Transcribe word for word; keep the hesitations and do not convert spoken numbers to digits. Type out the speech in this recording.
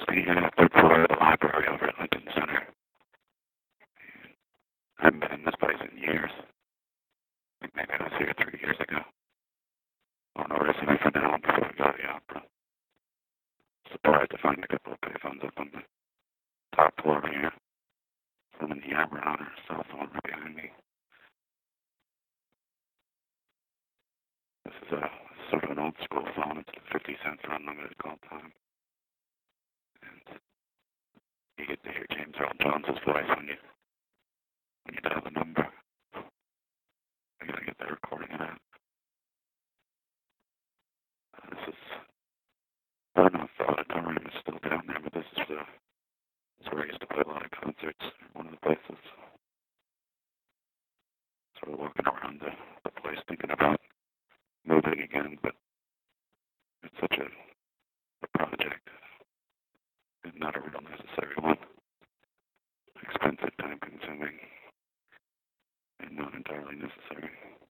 the uh, third floor of the library over at Lincoln Center. I haven't been in this place in years. I think maybe I was here three years ago. On orders me for now before I go to the opera. Surprised to find a couple of payphones up on the top floor here. Some in the Aberon or cell phone right behind me. This is a sort of an old school phone. It's a fifty cents for unlimited call time. And you get to hear James Earl Jones' voice when you when you dial the number. I gotta get the recording of that. Uh, this is, I don't know if the auditorium is still down there, but this is the, this is where I used to play a lot of concerts. One of the places. Sort of walking around the, the place thinking about moving again, but it's such a, a project. And not a real necessary one. Expensive, time consuming, and not entirely necessary.